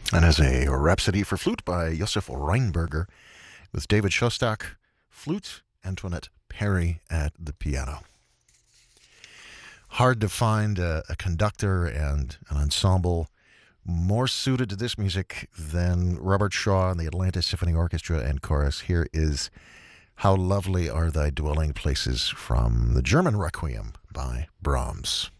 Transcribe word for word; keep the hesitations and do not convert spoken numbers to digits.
And as a Rhapsody for Flute by Josef Reinberger, with David Shostak, flute, Antoinette Perry at the piano. Hard to find a, a conductor and an ensemble more suited to this music than Robert Shaw and the Atlanta Symphony Orchestra and Chorus. Here is How Lovely Are Thy Dwelling Places from the German Requiem by Brahms.